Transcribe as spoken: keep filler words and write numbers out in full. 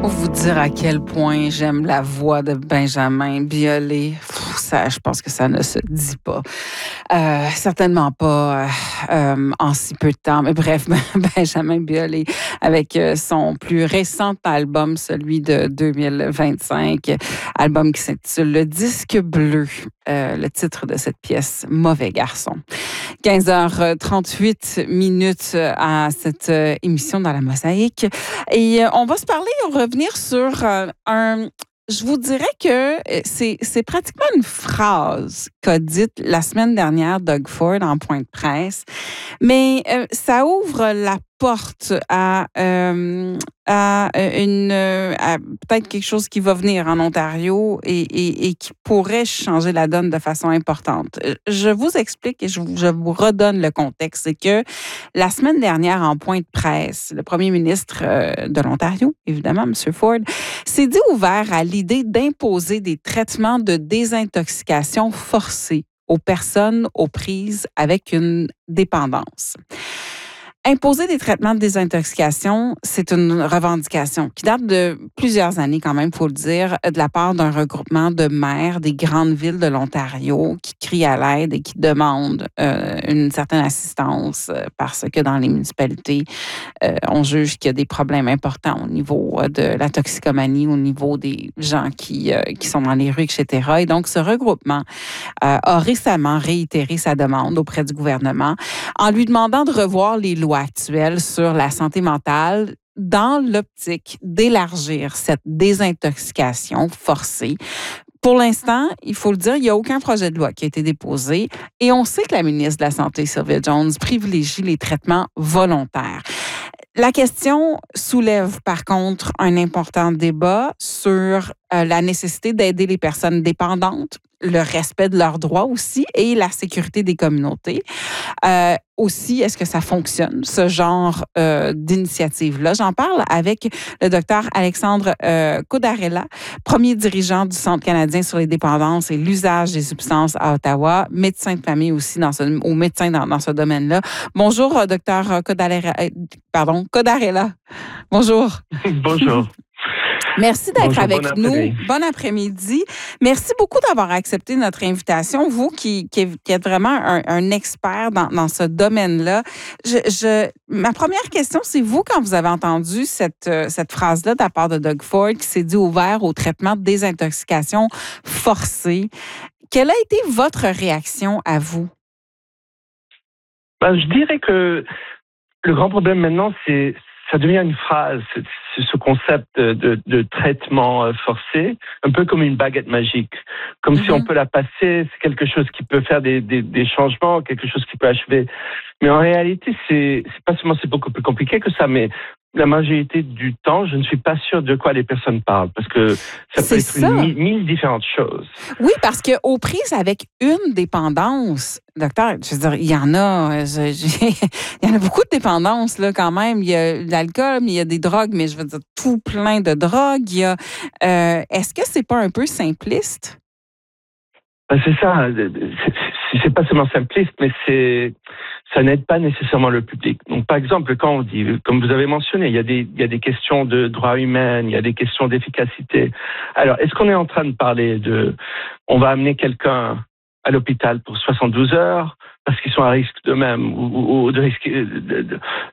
Vous dire à quel point j'aime la voix de Benjamin Biolay. Pff, ça, je pense que ça ne se dit pas. Euh, certainement pas euh, euh, en si peu de temps. Mais bref, Benjamin Biolay avec euh, son plus récent album, celui de deux mille vingt-cinq, album qui s'intitule Le Disque Bleu, euh, le titre de cette pièce, Mauvais Garçon. quinze heures trente-huit minutes à cette euh, émission dans la Mosaïque. Et euh, on va se parler, on va revenir sur euh, un... Je vous dirais que c'est, c'est pratiquement une phrase qu'a dite la semaine dernière Doug Ford en point de presse, mais euh, ça ouvre la porte à, euh, à une à peut-être quelque chose qui va venir en Ontario et, et, et qui pourrait changer la donne de façon importante. Je vous explique et je, je vous redonne le contexte. C'est que la semaine dernière, en point de presse, le premier ministre de l'Ontario, évidemment, M. Ford, s'est dit ouvert à l'idée d'imposer des traitements de désintoxication forcés aux personnes aux prises avec une dépendance. Imposer des traitements de désintoxication, c'est une revendication qui date de plusieurs années quand même, il faut le dire, de la part d'un regroupement de maires des grandes villes de l'Ontario qui crient à l'aide et qui demandent euh, une certaine assistance parce que dans les municipalités, euh, on juge qu'il y a des problèmes importants au niveau de la toxicomanie, au niveau des gens qui, euh, qui sont dans les rues, et cetera. Et donc, ce regroupement euh, a récemment réitéré sa demande auprès du gouvernement en lui demandant de revoir les lois actuelle sur la santé mentale dans l'optique d'élargir cette désintoxication forcée. Pour l'instant, il faut le dire, il n'y a aucun projet de loi qui a été déposé et on sait que la ministre de la Santé, Sylvia Jones, privilégie les traitements volontaires. La question soulève par contre un important débat sur euh, la nécessité d'aider les personnes dépendantes, le respect de leurs droits aussi et la sécurité des communautés. Euh, aussi, est-ce que ça fonctionne, ce genre euh, d'initiative-là? J'en parle avec le docteur Alexandre euh, Codarella, premier dirigeant du Centre canadien sur les dépendances et l'usage des substances à Ottawa, médecin de famille aussi dans ce, ou médecin dans, dans ce domaine-là. Bonjour, docteur Codarella. Pardon, Codarella. Bonjour. Bonjour. Merci d'être Bonjour, avec bon nous. Bon après-midi. Merci beaucoup d'avoir accepté notre invitation. Vous qui, qui, qui êtes vraiment un, un expert dans, dans ce domaine-là. Je, je, ma première question, c'est vous, quand vous avez entendu cette, cette phrase-là de la part de Doug Ford qui s'est dit ouvert au traitement de désintoxication forcée, quelle a été votre réaction à vous? Ben, je dirais que le grand problème maintenant, c'est ça devient une phrase, c'est, c'est ce concept de, de, de traitement forcé, un peu comme une baguette magique. Comme mm-hmm. si on peut la passer, c'est quelque chose qui peut faire des, des, des changements, quelque chose qui peut achever. Mais en réalité, c'est, c'est pas seulement, c'est beaucoup plus compliqué que ça, mais la majorité du temps, je ne suis pas sûr de quoi les personnes parlent, parce que ça c'est peut être ça. Une, mille différentes choses. Oui, parce qu'aux prises avec une dépendance, docteur, je veux dire, il y en a, je, je, il y en a beaucoup de dépendances, là, quand même. Il y a l'alcool, mais il y a des drogues, mais je veux dire, tout plein de drogues. Il y a, euh, est-ce que c'est pas un peu simpliste? Ben c'est ça. C'est, c'est pas seulement simpliste, mais c'est, ça n'aide pas nécessairement le public. Donc, par exemple, quand on dit, comme vous avez mentionné, il y a des, il y a des questions de droits humains, il y a des questions d'efficacité. Alors, est-ce qu'on est en train de parler de, on va amener quelqu'un à l'hôpital pour soixante-douze heures parce qu'ils sont à risque d'eux-mêmes ou, ou de risque de, de,